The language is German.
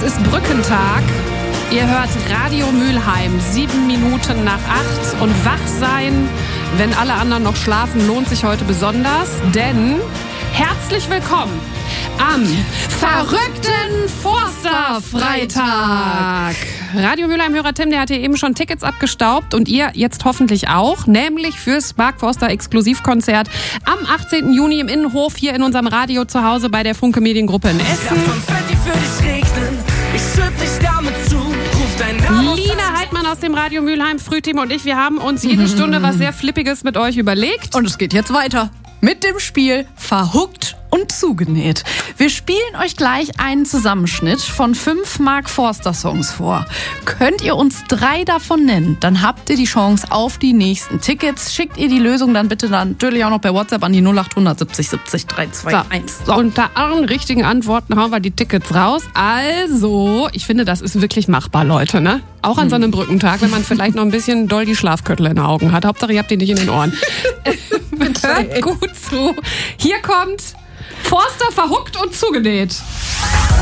ist Brückentag. Ihr hört Radio Mülheim, 7 Minuten nach 8. Und wach sein, wenn alle anderen noch schlafen, lohnt sich heute besonders. Denn herzlich willkommen am verrückten Forster-Freitag. Radio Mülheim-Hörer Tim, der hat hier eben schon Tickets abgestaubt und ihr jetzt hoffentlich auch, nämlich fürs Mark Forster Exklusivkonzert am 18. Juni im Innenhof hier in unserem Radio zu Hause bei der Funke Mediengruppe in Essen. Lina Heidmann aus dem Radio Mülheim Frühteam und ich, wir haben uns jede Stunde was sehr Flippiges mit euch überlegt. Und es geht jetzt weiter mit dem Spiel Verhuckt und zugenäht. Wir spielen euch gleich einen Zusammenschnitt von 5 Mark Forster Songs vor. Könnt ihr uns 3 davon nennen, dann habt ihr die Chance auf die nächsten Tickets. Schickt ihr die Lösung dann bitte dann natürlich auch noch per WhatsApp an die 0800 70 70 321. So. Unter allen richtigen Antworten hauen wir die Tickets raus. Also, ich finde, das ist wirklich machbar, Leute, ne? Auch an so einem Brückentag, wenn man vielleicht noch ein bisschen doll die Schlafköttel in den Augen hat. Hauptsache, ihr habt die nicht in den Ohren. Hört gut zu. Hier kommt Forster verhuckt und zugenäht.